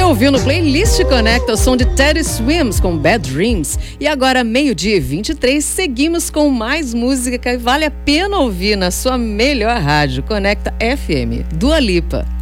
ouvindo Playlist Conecta, o som de Teddy Swims com Bad Dreams. E agora, 12h23, seguimos com mais música que vale a pena ouvir na sua melhor rádio, Conecta FM, Dua Lipa.